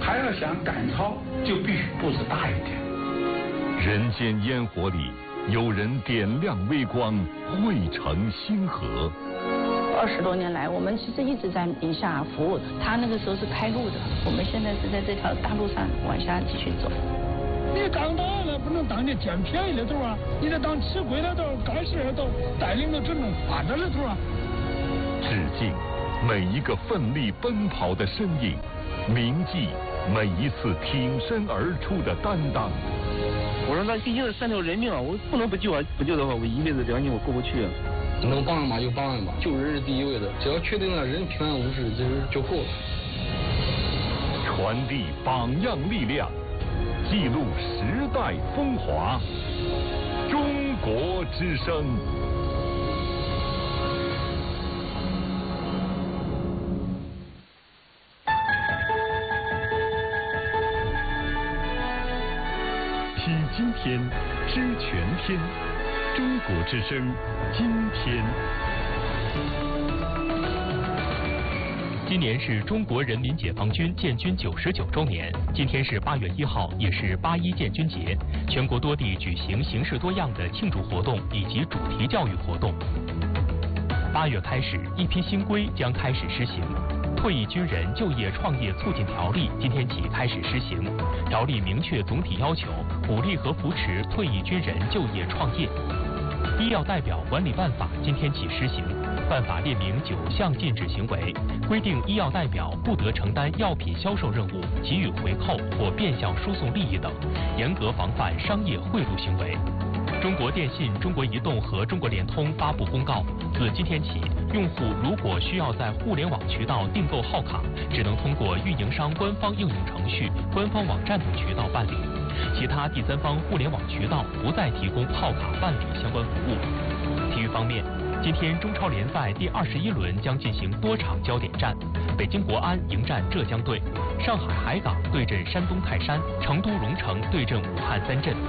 还要想赶超，就必须步子大一点。 人间烟火里，有人点亮微光，汇成星河。 20多年来，我们其实一直在宁夏服务。他那个时候是开路的，我们现在是在这条大路上往下继续走。 你当大了不能当你捡便宜的头啊，你得当吃亏的头、干事的头，带领着这种发展的头啊。 致敬每一个奋力奔跑的身影，铭记每一次挺身而出的担当。 我说那毕竟是3条人命啊，我不能不救啊！不救的话，我一辈子良心我过不去啊。 能帮嘛就帮嘛，救人是第一位的，只要确定了人平安无事，就够了。 传递榜样力量，记录时代风华。中国之声。 听今天，知全天。中国之声，今天。 今年是中国人民解放军建军99周年，今天是8月1号，也是8·1建军节。全国多地举行形式多样的庆祝活动以及主题教育活动。8月开始，一批新规将开始施行。退役军人就业创业促进条例今天起开始施行，条例明确总体要求，鼓励和扶持退役军人就业创业。医药代表管理办法今天起施行，办法列明9项禁止行为，规定医药代表不得承担药品销售任务、给予回扣或变相输送利益等，严格防范商业贿赂行为。中国电信、中国移动和中国联通发布公告，自今天起，用户如果需要在互联网渠道订购号卡，只能通过运营商官方应用程序、官方网站等渠道办理，其他第三方互联网渠道不再提供号卡办理相关服务。体育方面，今天中超联赛第21轮将进行多场焦点战，北京国安迎战浙江队，上海海港对阵山东泰山，成都蓉城对阵武汉三镇。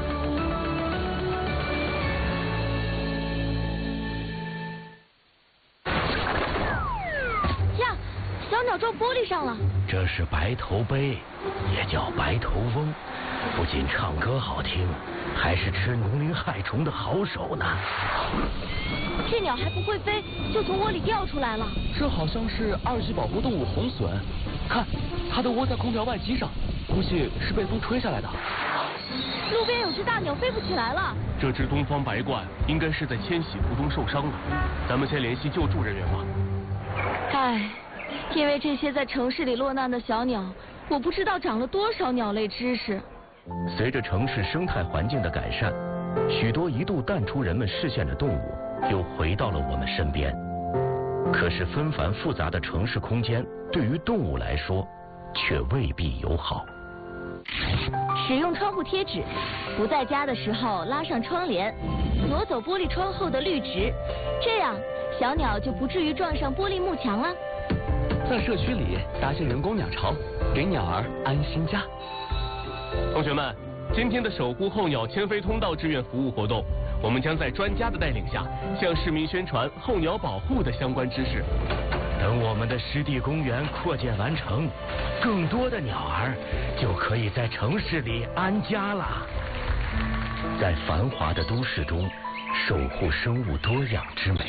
小鸟撞玻璃上了。 这是白头鹎，也叫白头翁，不仅唱歌好听，还是吃农林害虫的好手呢。 这鸟还不会飞，就从窝里掉出来了。 这好像是2级保护动物红隼，看，它的窝在空调外机上，估计是被风吹下来的。 路边有只大鸟飞不起来了。 这只东方白鹳应该是在迁徙途中受伤了，咱们先联系救助人员吧。 唉，因为这些在城市里落难的小鸟，我不知道长了多少鸟类知识。 随着城市生态环境的改善，许多一度淡出人们视线的动物又回到了我们身边。可是纷繁复杂的城市空间对于动物来说却未必友好。 使用窗户贴纸，不在家的时候拉上窗帘，挪走玻璃窗后的绿植，这样小鸟就不至于撞上玻璃幕墙了。 在社区里搭建人工鸟巢，给鸟儿安心家。同学们，今天的守护候鸟迁飞通道志愿服务活动，我们将在专家的带领下，向市民宣传候鸟保护的相关知识。 等我们的湿地公园扩建完成，更多的鸟儿就可以在城市里安家了。在繁华的都市中，守护生物多样之美，